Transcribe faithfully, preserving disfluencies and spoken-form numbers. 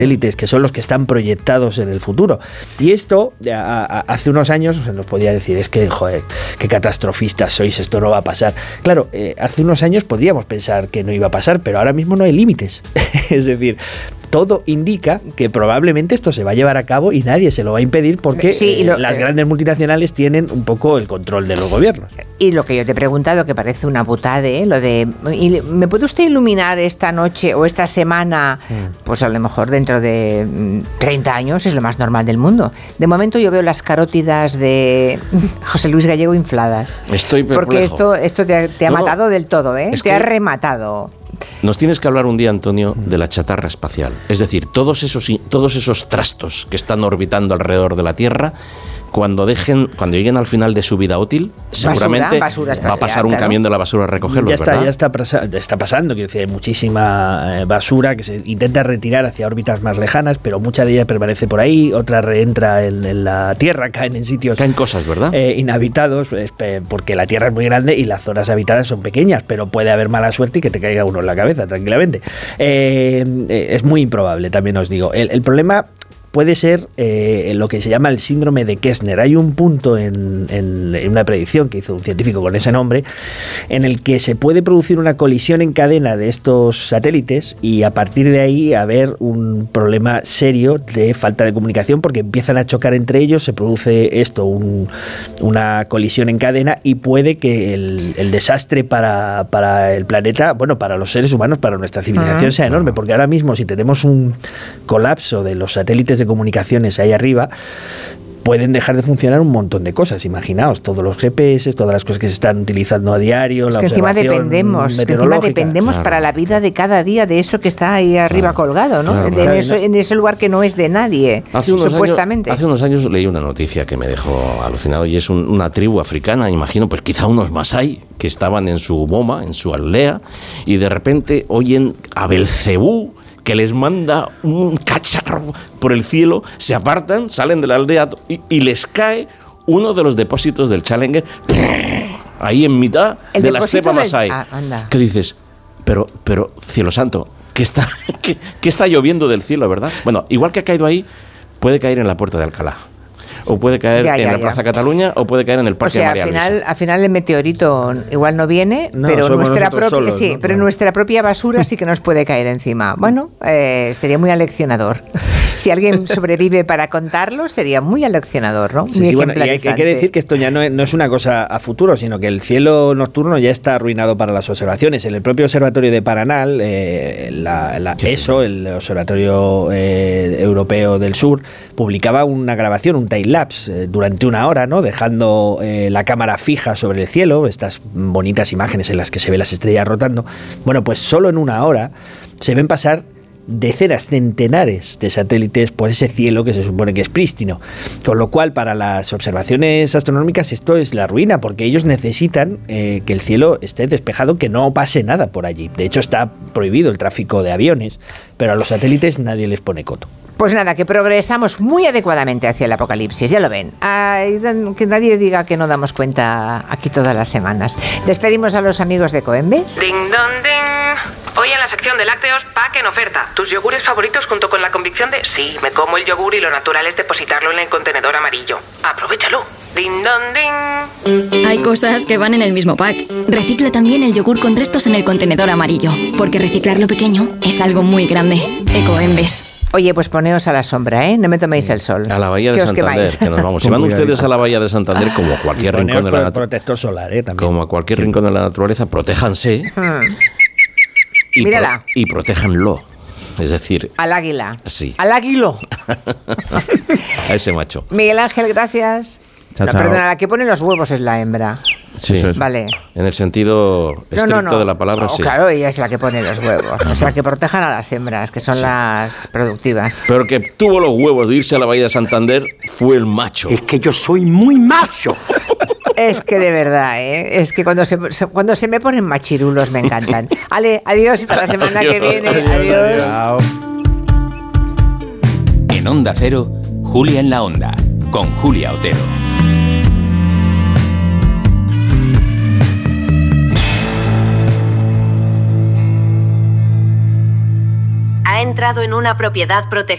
satélites que son los que están proyectados en el futuro. Y esto, a, a, hace unos años, se nos podía decir, es que, joder, qué catastrofistas sois, esto no va a pasar. Claro, eh, hace unos años podríamos pensar que no iba a pasar, pero ahora mismo no hay límites. Es decir, todo indica que probablemente esto se va a llevar a cabo y nadie se lo va a impedir porque sí, eh, lo, las grandes multinacionales tienen un poco el control de los gobiernos. Y lo que yo te he preguntado, que parece una putada, ¿eh? Lo de, ¿me puede usted iluminar esta noche o esta semana? Mm. Pues a lo mejor dentro de treinta años es lo más normal del mundo. De momento yo veo las carótidas de José Luis Gallego infladas. Estoy perplejo. Porque esto, esto te ha, te ha no, matado no. del todo, ¿eh? Te ha rematado. Nos tienes que hablar un día, Antonio, de la chatarra espacial. Es decir, todos esos, todos esos trastos que están orbitando alrededor de la Tierra, cuando dejen, cuando lleguen al final de su vida útil, seguramente basura, basura va a pasar un claro. camión de la basura a recogerlos, ya está, ¿verdad? Ya está, ya está pasando, quiero decir, hay muchísima basura que se intenta retirar hacia órbitas más lejanas, pero mucha de ella permanece por ahí, otra reentra en, en la Tierra, caen en sitios... Caen cosas, ¿verdad? Eh, inhabitados, porque la Tierra es muy grande y las zonas habitadas son pequeñas, pero puede haber mala suerte y que te caiga uno en la cabeza, tranquilamente. Eh, eh, es muy improbable, también os digo. El, el problema... puede ser eh, lo que se llama el síndrome de Kessner. Hay un punto en, en, en una predicción que hizo un científico con ese nombre, en el que se puede producir una colisión en cadena de estos satélites y a partir de ahí haber un problema serio de falta de comunicación, porque empiezan a chocar entre ellos, se produce esto, un, una colisión en cadena, y puede que el, el desastre para, para el planeta, bueno, para los seres humanos, para nuestra civilización, uh-huh. sea enorme, porque ahora mismo si tenemos un colapso de los satélites de comunicaciones ahí arriba, pueden dejar de funcionar un montón de cosas. Imaginaos, todos los G P S, todas las cosas que se están utilizando a diario, es la que encima dependemos, que encima dependemos claro. para la vida de cada día de eso que está ahí arriba claro. colgado, ¿no? Claro, de, claro. En, eso, en ese lugar que no es de nadie, hace unos supuestamente. Años, hace unos años leí una noticia que me dejó alucinado, y es un, una tribu africana, imagino, pues quizá unos masái, que estaban en su boma, en su aldea, y de repente oyen a Belcebú que les manda un cacharro por el cielo, se apartan, salen de la aldea y, y les cae uno de los depósitos del Challenger ahí en mitad de la estepa masái. Ah, ¿qué dices? Pero, pero, cielo santo, ¿qué está, qué, qué está lloviendo del cielo, verdad? Bueno, igual que ha caído ahí, puede caer en la Puerta de Alcalá, o puede caer ya, ya, en la ya. Plaza Cataluña, o puede caer en el Parque o sea, María al final, Luisa. Al final el meteorito igual no viene, no, pero nuestra propia solos, sí, ¿no? pero claro. nuestra propia basura sí que nos puede caer encima. Bueno, eh, sería muy aleccionador. Si alguien sobrevive para contarlo, sería muy aleccionador, ¿no? Sí, muy sí, bueno, y hay, hay que decir que esto ya no es, no es una cosa a futuro, sino que el cielo nocturno ya está arruinado para las observaciones. En el propio observatorio de Paranal, eh, la, la sí. ESO, el Observatorio eh, Europeo del Sur, publicaba una grabación, un time lapse, eh, durante una hora, ¿no? Dejando eh, la cámara fija sobre el cielo, estas bonitas imágenes en las que se ve las estrellas rotando. Bueno, pues solo en una hora se ven pasar decenas, centenares de satélites por ese cielo que se supone que es prístino, con lo cual para las observaciones astronómicas esto es la ruina, porque ellos necesitan eh, que el cielo esté despejado, que no pase nada por allí. De hecho está prohibido el tráfico de aviones, pero a los satélites nadie les pone coto. Pues nada, que progresamos muy adecuadamente hacia el apocalipsis, ya lo ven. Ay, que nadie diga que no damos cuenta aquí todas las semanas. Despedimos a los amigos de Coembes. Ding dong ding. Hoy en la sección de lácteos, pack en oferta. Tus yogures favoritos junto con la convicción de sí, me como el yogur y lo natural es depositarlo en el contenedor amarillo. Aprovechalo. Ding dong ding. Hay cosas que van en el mismo pack. Recicla también el yogur con restos en el contenedor amarillo, porque reciclar lo pequeño es algo muy grande. Ecoembes. Oye, pues poneos a la sombra, ¿eh? No me toméis el sol. A la Bahía de Santander, que nos vamos. Si van ustedes a la Bahía de Santander, como a cualquier rincón de la naturaleza, protector solar, ¿eh? También. Como a cualquier sí. rincón de la naturaleza, protéjanse hmm. y, Mírala. Pro, y protéjanlo. Es decir... Al águila. Sí. Al águilo. A ese macho. Miguel Ángel, gracias. Chao, no, chao. perdona, la que pone los huevos es la hembra. Sí, eso es. Vale. En el sentido estricto no, no, no. de la palabra, oh, sí. Claro, ella es la que pone los huevos. O sea, que protejan a las hembras, que son sí. las productivas. Pero el que tuvo los huevos de irse a la Bahía de Santander fue el macho. Es que yo soy muy macho. Es que de verdad, ¿eh? Es que cuando se, cuando se me ponen machirulos me encantan. Ale, adiós, hasta la semana adiós, que viene. Adiós. adiós. Chao. En Onda Cero, Julia en la Onda, con Julia Otero. Ha entrado en una propiedad protegida.